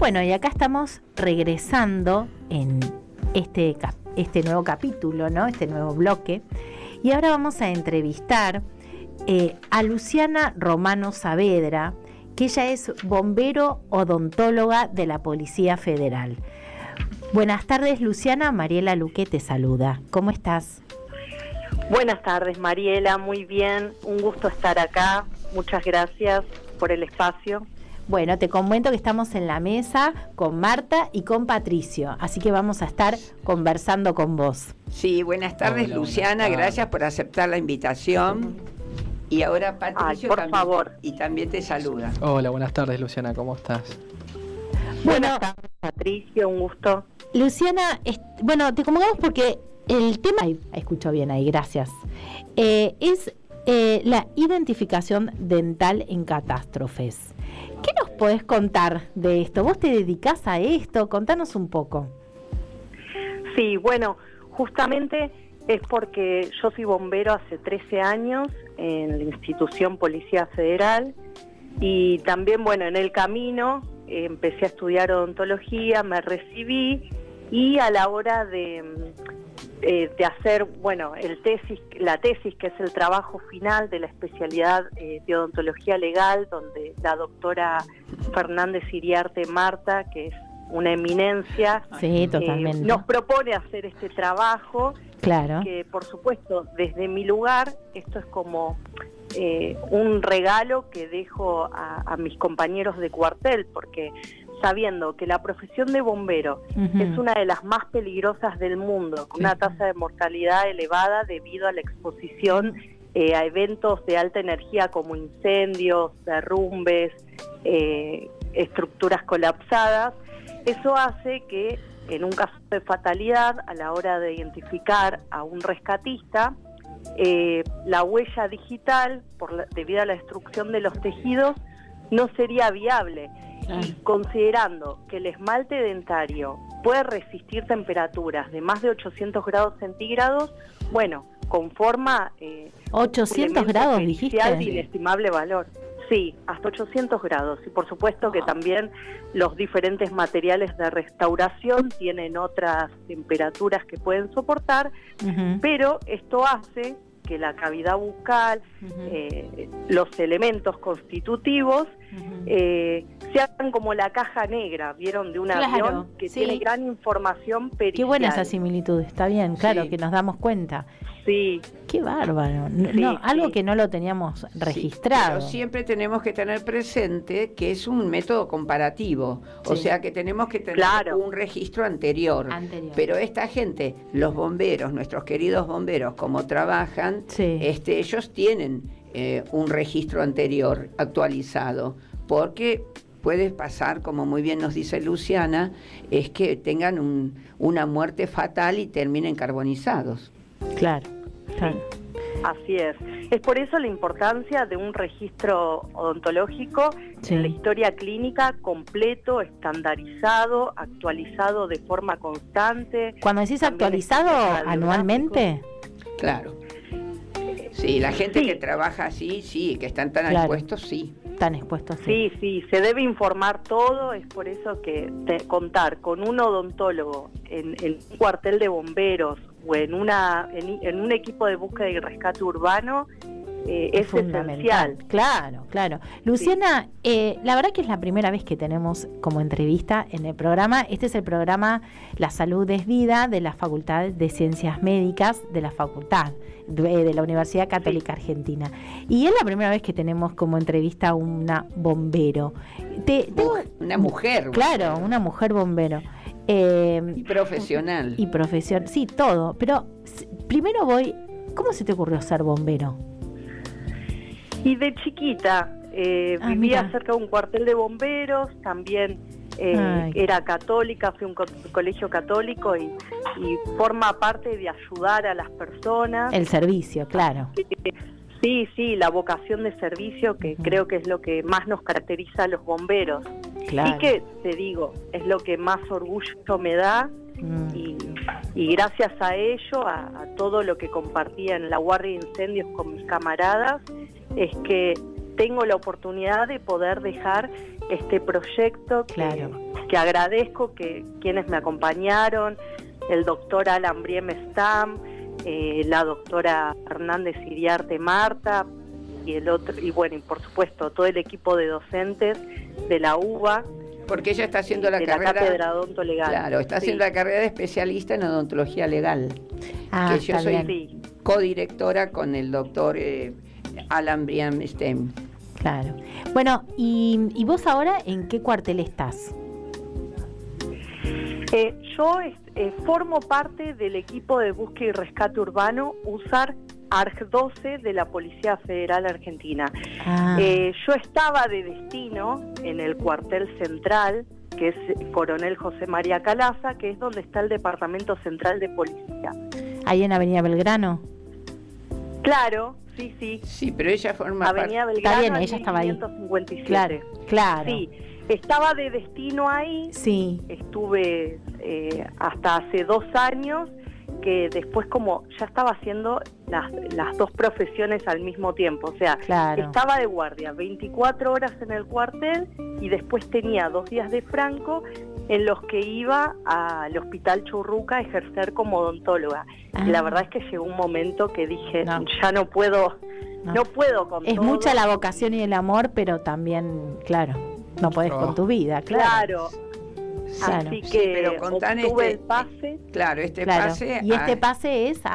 Bueno, y acá estamos regresando en este nuevo capítulo, ¿no? Este nuevo bloque. Y ahora vamos a entrevistar a Luciana Romano Saavedra, que ella es bombero odontóloga de la Policía Federal. Buenas tardes, Luciana. Mariela Luque te saluda. ¿Cómo estás? Buenas tardes, Mariela. Muy bien. Un gusto estar acá. Muchas gracias por el espacio. Bueno, te comento que estamos en la mesa con Marta y con Patricio, así que vamos a estar conversando con vos. Sí, buenas tardes, Luciana. Buenas tardes. Gracias por aceptar la invitación. Y ahora Patricio por favor. Y también te saluda. Hola, buenas tardes, Luciana. ¿Cómo estás? Buenas tardes, Patricio. Un gusto. Luciana, bueno, te convocamos porque el tema... escucho bien ahí, gracias. Es la identificación dental en catástrofes. ¿Qué nos podés contar de esto? ¿Vos te dedicás a esto? Contanos un poco. Sí, bueno, justamente es porque yo soy bombero hace 13 años en la institución Policía Federal y también, bueno, en el camino empecé a estudiar odontología, me recibí y a la hora de hacer, bueno, la tesis, que es el trabajo final de la especialidad de odontología legal, donde la doctora Fernández Iriarte Marta, que es una eminencia, sí, totalmente, nos propone hacer este trabajo. Claro. Que, por supuesto, desde mi lugar, esto es como un regalo que dejo a mis compañeros de cuartel, porque sabiendo que la profesión de bombero es una de las más peligrosas del mundo, con una tasa de mortalidad elevada debido a la exposición a eventos de alta energía como incendios, derrumbes, estructuras colapsadas. Eso hace que en un caso de fatalidad, a la hora de identificar a un rescatista, la huella digital, debido a la destrucción de los tejidos, no sería viable. Y considerando que el esmalte dentario puede resistir temperaturas de más de 800 grados centígrados, bueno, conforma 800 grados, dijiste, de inestimable valor. Sí, hasta 800 grados. Y por supuesto que también los diferentes materiales de restauración tienen otras temperaturas que pueden soportar, pero esto hace que la cavidad bucal, los elementos constitutivos, sean como la caja negra, ¿vieron? De un avión que tiene gran información pericial. Qué buena esa similitud, está bien, claro, que nos damos cuenta. Sí. Qué bárbaro. Algo que no lo teníamos registrado. Pero siempre tenemos que tener presente que es un método comparativo, o sea que tenemos que tener un registro anterior. Pero esta gente, los bomberos, nuestros queridos bomberos, como trabajan, ellos tienen un registro anterior actualizado, porque puede pasar, como muy bien nos dice Luciana, es que tengan una muerte fatal y terminen carbonizados. Claro. Así es. Es por eso la importancia de un registro odontológico en la historia clínica completo, estandarizado, actualizado de forma constante. Cuando decís actualizado, ¿anualmente? Claro. Sí, la gente que trabaja así, que están tan expuestos, Tan expuestos, sí, se debe informar todo. Es por eso que contar con un odontólogo en un cuartel de bomberos o en un equipo de búsqueda y rescate urbano es esencial. Claro. Luciana, la verdad que es la primera vez que tenemos como entrevista en el programa. Este es el programa La Salud es Vida de la Facultad de Ciencias Médicas de la Facultad de la Universidad Católica Argentina. Y es la primera vez que tenemos como entrevista a una bombero. Una mujer. Claro, una mujer bombero. Y profesional. Sí, todo. Pero primero ¿cómo se te ocurrió ser bombero? Y de chiquita vivía cerca de un cuartel de bomberos, también era católica, fui a un colegio católico y forma parte de ayudar a las personas. El servicio, claro. Sí, la vocación de servicio, que creo que es lo que más nos caracteriza a los bomberos. Claro. Y que, te digo, es lo que más orgullo me da. Y gracias a ello, a todo lo que compartía en la guardia de incendios con mis camaradas, es que tengo la oportunidad de poder dejar este proyecto que agradezco que quienes me acompañaron, el doctor Alan Briem Stam, la doctora Hernández Iriarte Marta y por supuesto todo el equipo de docentes de la UBA. Porque ella está haciendo la carrera... la cátedra de odonto legal. Claro, está haciendo la carrera de especialista en odontología legal. Que yo soy codirectora con el doctor Alan Briem Stam. Claro. Bueno, ¿y vos ahora en qué cuartel estás? Yo formo parte del equipo de búsqueda y rescate urbano USAR ARG-12 de la Policía Federal Argentina. Yo estaba de destino en el cuartel central, que es Coronel José María Calaza, que es donde está el Departamento Central de Policía. ¿Ahí en Avenida Belgrano? Claro, sí. Sí, pero ella forma Avenida Belgrano. Está bien, ella estaba ahí. 557. Claro. Sí, estaba de destino ahí. Sí. Estuve hasta hace 2 años, que después como ya estaba haciendo las dos profesiones al mismo tiempo, o sea, estaba de guardia 24 horas en el cuartel y después tenía 2 días de franco en los que iba al Hospital Churruca a ejercer como odontóloga. Y la verdad es que llegó un momento que dije, ya no puedo con es todo. Mucha la vocación y el amor, pero también, no podés con tu vida, Claro. Así que obtuve el pase. Pase. ¿Y este pase es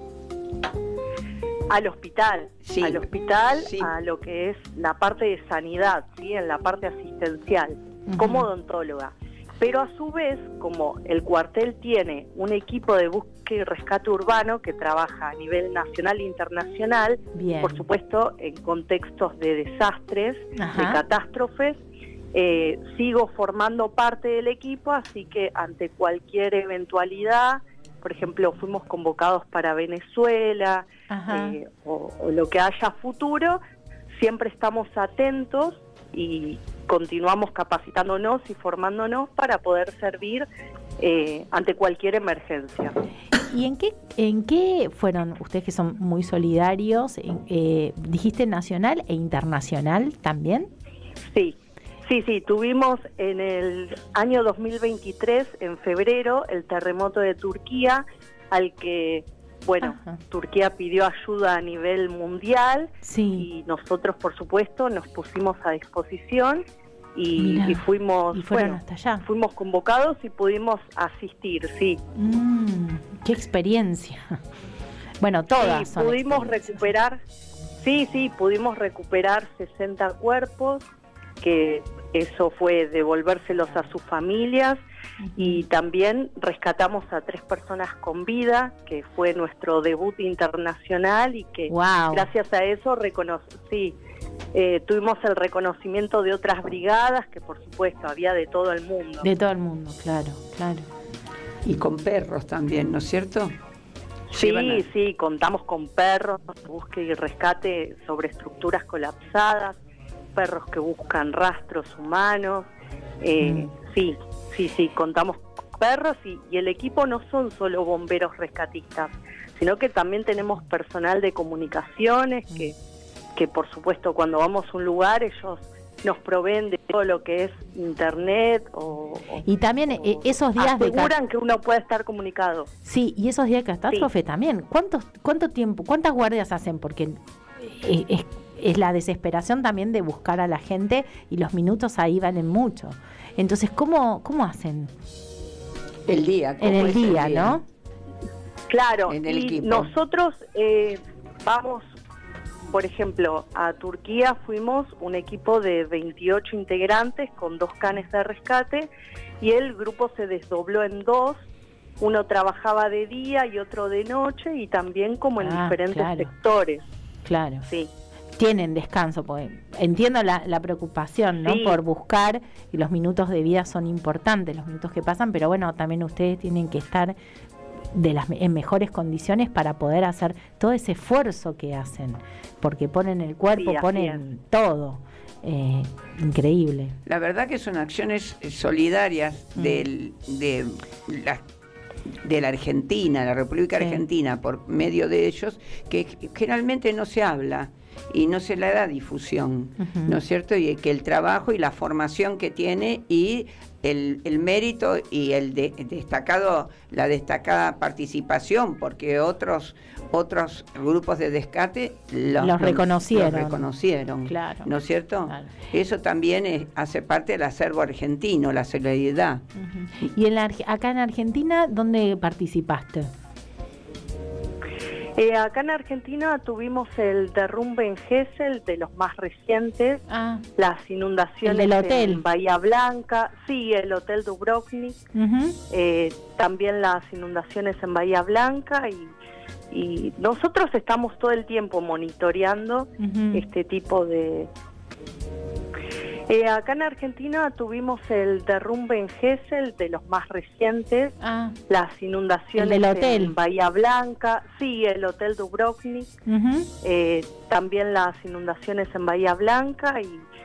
al hospital? Sí. Al hospital, a lo que es la parte de sanidad, ¿sí? En la parte asistencial, como odontóloga. Pero a su vez, como el cuartel tiene un equipo de búsqueda y rescate urbano que trabaja a nivel nacional e internacional, por supuesto en contextos de desastres, de catástrofes, sigo formando parte del equipo, así que ante cualquier eventualidad, por ejemplo, fuimos convocados para Venezuela, o lo que haya futuro, siempre estamos atentos y continuamos capacitándonos y formándonos para poder servir ante cualquier emergencia. ¿Y en qué fueron ustedes, que son muy solidarios, dijiste nacional e internacional también? Sí, tuvimos en el año 2023, en febrero, el terremoto de Turquía, al que, Turquía pidió ayuda a nivel mundial, y nosotros, por supuesto, nos pusimos a disposición y fuimos, hasta allá. Fuimos convocados y pudimos asistir, sí. ¡Qué experiencia! Bueno, todas. Sí, pudimos recuperar, pudimos recuperar 60 cuerpos, que eso fue devolvérselos a sus familias, y también rescatamos a 3 personas con vida, que fue nuestro debut internacional, y que gracias a eso tuvimos el reconocimiento de otras brigadas, que por supuesto había de todo el mundo. De todo el mundo, claro. Y con perros también, ¿no es cierto? Sí, contamos con perros, búsqueda y rescate sobre estructuras colapsadas, perros que buscan rastros humanos, sí, contamos con perros, y el equipo no son solo bomberos rescatistas, sino que también tenemos personal de comunicaciones que por supuesto cuando vamos a un lugar ellos nos proveen de todo lo que es internet y también esos días aseguran que uno puede estar comunicado. Sí, y esos días de catástrofe también. ¿Cuánto tiempo, cuántas guardias hacen? Porque es la desesperación también de buscar a la gente, y los minutos ahí valen mucho. Entonces, ¿cómo hacen? El día. En el día, ¿no? Claro, en el equipo. Nosotros vamos, por ejemplo, a Turquía fuimos un equipo de 28 integrantes con 2 canes de rescate, y el grupo se desdobló en 2. Uno trabajaba de día y otro de noche, y también como en diferentes sectores. Claro. Sí. Tienen descanso, porque entiendo la preocupación, ¿no? Por buscar, y los minutos de vida son importantes, los minutos que pasan, pero bueno, también ustedes tienen que estar en mejores condiciones para poder hacer todo ese esfuerzo que hacen, porque ponen el cuerpo, ponen todo. Increíble. La verdad que son acciones solidarias de la Argentina, la República Argentina, por medio de ellos, que generalmente no se habla. y no se le da difusión, ¿no es cierto? Y que el trabajo y la formación que tiene y el mérito y la destacada participación, porque otros grupos de descarte los reconocieron, claro, ¿no es cierto? Claro. Eso también hace parte del acervo argentino, la solidaridad. ¿Y acá en Argentina dónde participaste? Acá en Argentina tuvimos el derrumbe en Gesell, de los más recientes, las inundaciones en Bahía Blanca, sí, el Hotel Dubrovnik, también las inundaciones en Bahía Blanca, y nosotros estamos todo el tiempo monitoreando este tipo de... acá en Argentina tuvimos el derrumbe en Gesell, de los más recientes, las inundaciones en Bahía Blanca, sí, el Hotel Dubrovnik, también las inundaciones en Bahía Blanca,